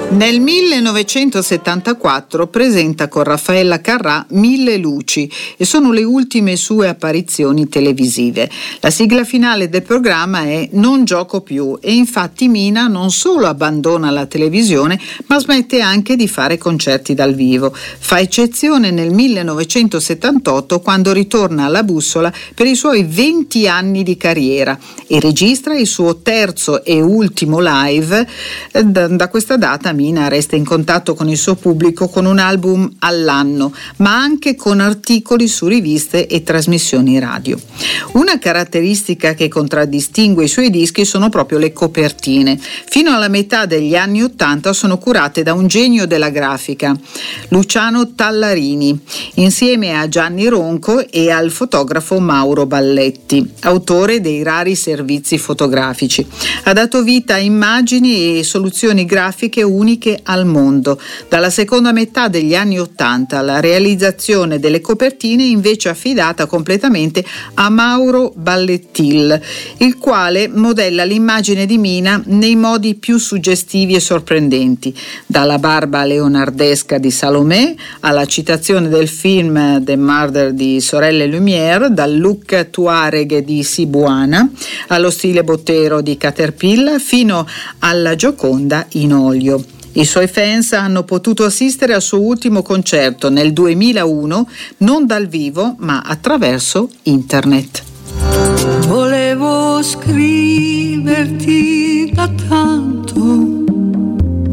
Nel 1974 presenta con Raffaella Carrà Mille luci e sono le ultime sue apparizioni televisive. La sigla finale del programma è Non gioco più e infatti Mina non solo abbandona la televisione ma smette anche di fare concerti dal vivo. Fa eccezione nel 1978 quando ritorna alla Bussola per i suoi 20 anni di carriera e registra il suo terzo e ultimo live. Da questa data Mina resta in contatto con il suo pubblico con un album all'anno, ma anche con articoli su riviste e trasmissioni radio. Una caratteristica che contraddistingue i suoi dischi sono proprio le copertine. Fino alla metà degli anni '80 sono curate da un genio della grafica, Luciano Tallarini, insieme a Gianni Ronco e al fotografo Mauro Balletti, autore dei rari servizi fotografici. Ha dato vita a immagini e soluzioni grafiche uniche al mondo. Dalla seconda metà degli anni '80 la realizzazione delle copertine è invece affidata completamente a Mauro Ballettil, il quale modella l'immagine di Mina nei modi più suggestivi e sorprendenti, dalla barba leonardesca di Salomé alla citazione del film The Murder di Sorelle Lumière, dal look tuareg di Sibuana allo stile bottero di Caterpillar fino alla Gioconda in olio. I suoi fans hanno potuto assistere al suo ultimo concerto nel 2001, non dal vivo ma attraverso internet. Volevo scriverti da tanto